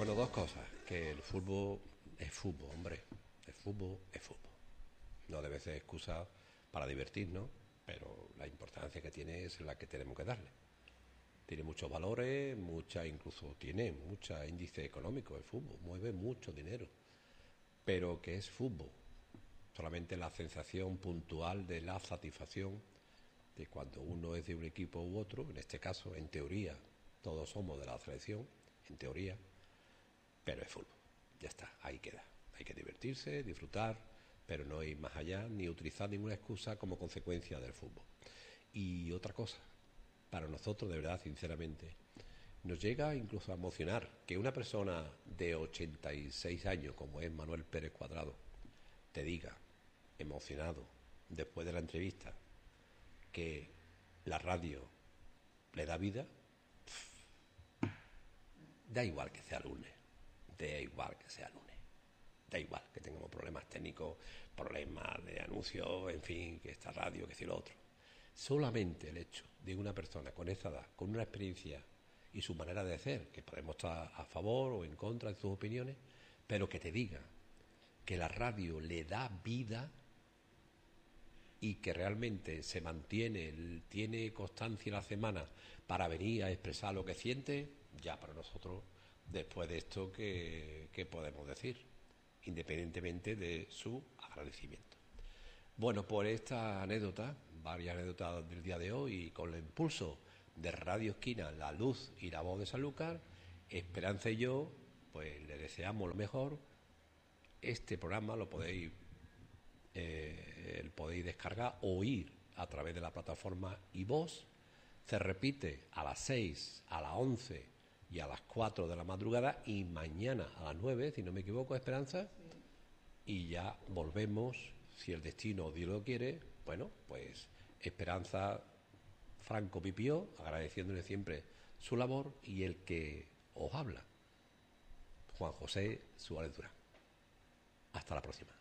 Bueno, dos cosas. Que el fútbol es fútbol, hombre. El fútbol es fútbol. No debe ser excusa para divertirnos, pero la importancia que tiene es la que tenemos que darle. Tiene muchos valores, incluso tiene mucho índice económico el fútbol, mueve mucho dinero. Pero que es fútbol. Solamente la sensación puntual de la satisfacción de cuando uno es de un equipo u otro, en este caso, en teoría, todos somos de la selección, en teoría, pero es fútbol. Ya está, ahí queda. Hay que divertirse, disfrutar, pero no ir más allá ni utilizar ninguna excusa como consecuencia del fútbol. Y otra cosa, para nosotros, de verdad, sinceramente, nos llega incluso a emocionar que una persona de 86 años, como es Manuel Pérez Cuadrado, te diga, emocionado, después de la entrevista, que la radio le da vida. Da igual que sea lunes, da igual que sea lunes, da igual que tengamos problemas técnicos, problemas de anuncio, en fin, que esta radio, que si lo otro. Solamente el hecho de una persona con esa edad, con una experiencia y su manera de hacer, que podemos estar a favor o en contra de sus opiniones, pero que te diga que la radio le da vida y que realmente se mantiene, tiene constancia en la semana para venir a expresar lo que siente, ya para nosotros, después de esto, ¿qué podemos decir? Independientemente de su agradecimiento. Bueno, por esta anécdota, varias anécdotas del día de hoy, y con el impulso de Radio Esquina, la luz y la voz de Sanlúcar, Esperanza y yo, pues le deseamos lo mejor. Este programa lo podéis descargar o oír a través de la plataforma iVoox. Se repite a las 6, a las 11 y a las 4 de la madrugada, y mañana a las 9, si no me equivoco, Esperanza. Y ya volvemos, si el destino o Dios lo quiere. Bueno, pues Esperanza Franco Pipió, agradeciéndole siempre su labor, y el que os habla, Juan José Suárez Durán. Hasta la próxima.